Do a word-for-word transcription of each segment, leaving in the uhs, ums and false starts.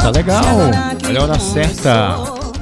Tá legal, olha a hora certa.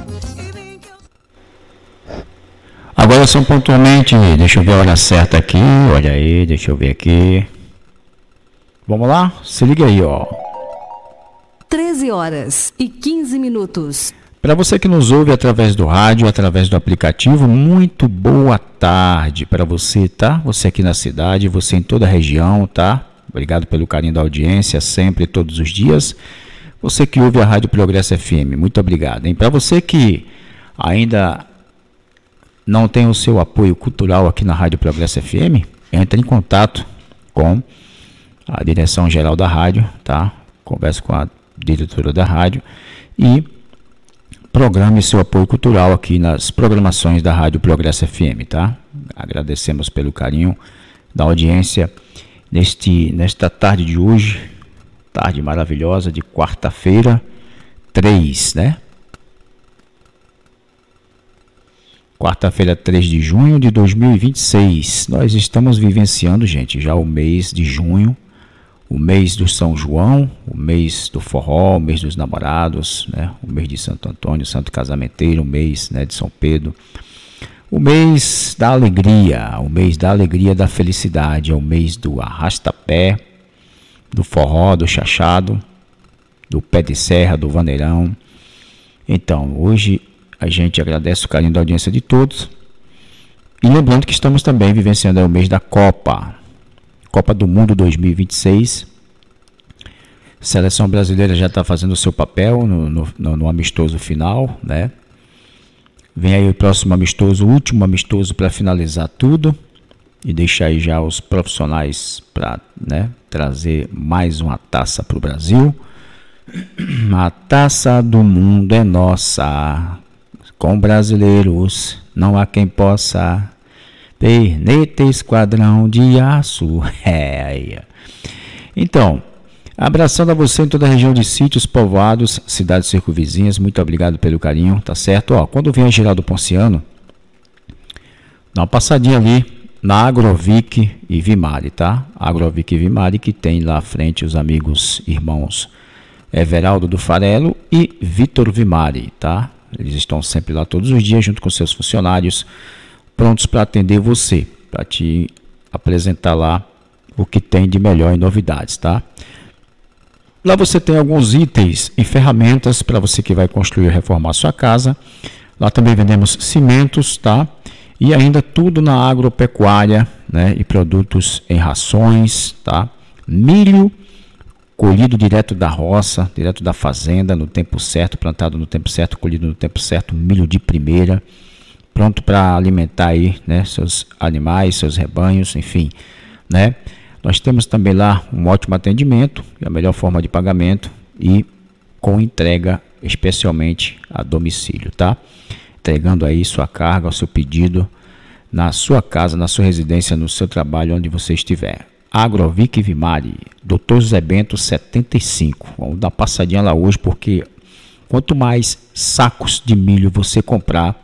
Agora são pontualmente, deixa eu ver a hora certa aqui, olha aí, deixa eu ver aqui. Vamos lá? Se liga aí, ó. treze horas e quinze minutos. Para você que nos ouve através do rádio, através do aplicativo, muito boa tarde para você, tá? Você aqui na cidade, você em toda a região, tá? Obrigado pelo carinho da audiência, sempre, todos os dias. Você que ouve a Rádio Progresso F M, muito obrigado, hein? Para você que ainda não tem o seu apoio cultural aqui na Rádio Progresso F M, entre em contato com a direção geral da rádio, tá? Converse com a diretora da rádio e programe seu apoio cultural aqui nas programações da Rádio Progresso F M, tá? Agradecemos pelo carinho da audiência neste, nesta tarde de hoje, tarde maravilhosa de quarta-feira, três, né? Quarta-feira, três de junho de dois mil e vinte e seis. Nós estamos vivenciando, gente, já o mês de junho, o mês do São João, o mês do forró, o mês dos namorados, né? O mês de Santo Antônio, Santo Casamenteiro, o mês, né, de São Pedro. O mês da alegria, o mês da alegria, da felicidade, é o mês do arrasta-pé, do forró, do chachado, do pé de serra, do vaneirão. Então, hoje a gente agradece o carinho da audiência de todos. E lembrando que estamos também vivenciando o mês da Copa. Copa do Mundo dois mil e vinte e seis. A seleção brasileira já está fazendo o seu papel no, no, no amistoso final, né? Vem aí o próximo amistoso, o último amistoso para finalizar tudo. E deixar aí já os profissionais para, né, trazer mais uma taça para o Brasil. A taça do mundo é nossa. Com brasileiros não há quem possa. Perneta, esquadrão de aço. É aí. Então, abraçando a você em toda a região de sítios, povoados, cidades circunvizinhas. Muito obrigado pelo carinho, tá certo? Ó, quando vem a Geraldo Ponciano, dá uma passadinha ali na Agrovic e Vimari, tá? Agrovic e Vimari, que tem lá à frente os amigos, irmãos Everaldo do Farelo e Vitor Vimari, tá? Eles estão sempre lá todos os dias junto com seus funcionários, prontos para atender você, para te apresentar lá o que tem de melhor em novidades, tá? Lá você tem alguns itens e ferramentas para você que vai construir e reformar sua casa. Lá também vendemos cimentos, tá? E ainda tudo na agropecuária, né? E produtos em rações, tá? Milho colhido direto da roça, direto da fazenda, no tempo certo, plantado no tempo certo, colhido no tempo certo, milho de primeira, pronto para alimentar aí, né, seus animais, seus rebanhos, enfim, né? Nós temos também lá um ótimo atendimento, a melhor forma de pagamento e com entrega especialmente a domicílio, tá? Entregando aí sua carga, o seu pedido na sua casa, na sua residência, no seu trabalho, onde você estiver. Agrovic Vimari, doutor José Bento setenta e cinco. Vamos dar uma passadinha lá hoje, porque quanto mais sacos de milho você comprar,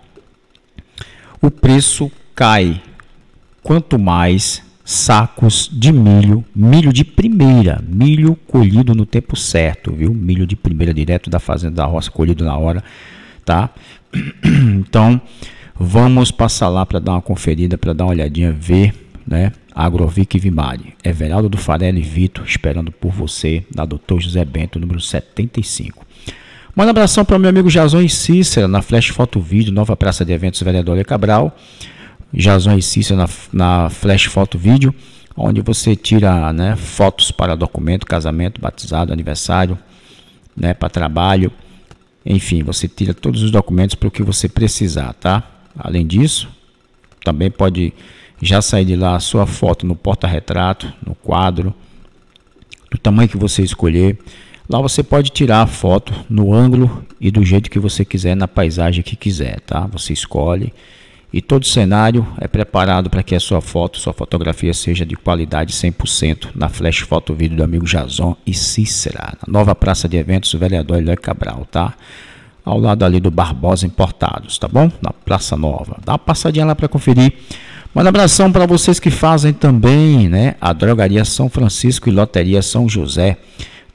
o preço cai. Quanto mais sacos de milho, milho de primeira, milho colhido no tempo certo, viu? Milho de primeira, direto da fazenda da roça, colhido na hora, tá? Então, vamos passar lá para dar uma conferida, para dar uma olhadinha, ver, né? Agrovic Vimari, Everaldo do Farelo e Vitor, esperando por você, da doutor José Bento, número setenta e cinco. Manda um abração para o meu amigo Jason e Cícera, na Flash Foto Vídeo, Nova Praça de Eventos Vereador Lê Cabral. Jason e Cícera na, na Flash Foto Vídeo, onde você tira, né, fotos para documento, casamento, batizado, aniversário, né, para trabalho. Enfim, você tira todos os documentos para o que você precisar, tá? Além disso, também pode já sair de lá a sua foto no porta-retrato, no quadro, do tamanho que você escolher. Lá você pode tirar a foto no ângulo e do jeito que você quiser, na paisagem que quiser, tá? Você escolhe e todo o cenário é preparado para que a sua foto, sua fotografia seja de qualidade cem por cento na Flash Foto Vídeo do amigo Jason e Cícera, na Nova Praça de Eventos Vereador Eloy Cabral, tá? Ao lado ali do Barbosa Importados, tá bom? Na Praça Nova. Dá uma passadinha lá para conferir. Manda um abração para vocês que fazem também, né? A Drogaria São Francisco e Loteria São José.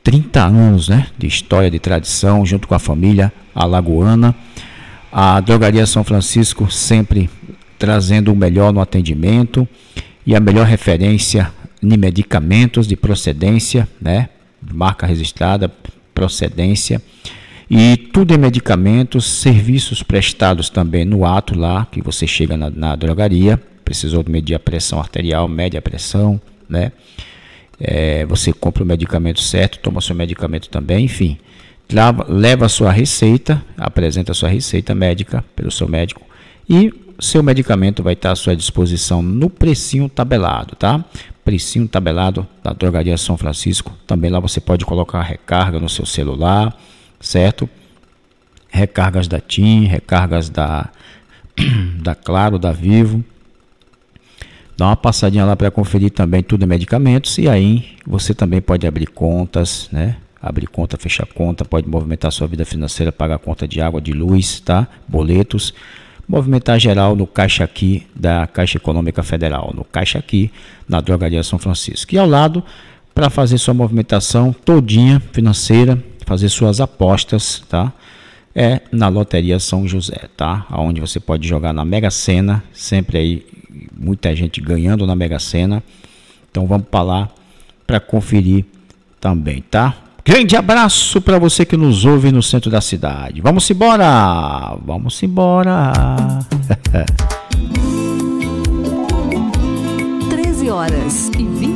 trinta anos, né, de história, de tradição, junto com a família alagoana. A Drogaria São Francisco sempre trazendo o melhor no atendimento e a melhor referência em medicamentos de procedência, né, marca registrada, procedência, e tudo em medicamentos, serviços prestados também no ato lá, que você chega na, na drogaria, precisou medir a pressão arterial, mede a pressão, né, é, você compra o medicamento certo, toma seu medicamento também, enfim, leva, leva a sua receita, apresenta a sua receita médica pelo seu médico, e seu medicamento vai estar à sua disposição no precinho tabelado, tá? Precinho tabelado da Drogaria São Francisco. Também lá você pode colocar recarga no seu celular, certo? Recargas da TIM, recargas da, da Claro, da Vivo. Dá uma passadinha lá para conferir também tudo em medicamentos. E aí você também pode abrir contas, né? Abrir conta, fechar conta, pode movimentar sua vida financeira, pagar conta de água, de luz, tá? Boletos. Movimentar geral no Caixa Aqui da Caixa Econômica Federal, no Caixa Aqui, na Drogaria São Francisco. E ao lado, para fazer sua movimentação todinha financeira, fazer suas apostas, tá? É na Loteria São José, tá? Onde você pode jogar na Mega Sena, sempre aí muita gente ganhando na Mega Sena. Então vamos para lá para conferir também, tá? Grande abraço para você que nos ouve no centro da cidade. Vamos embora! Vamos embora! treze horas e vinte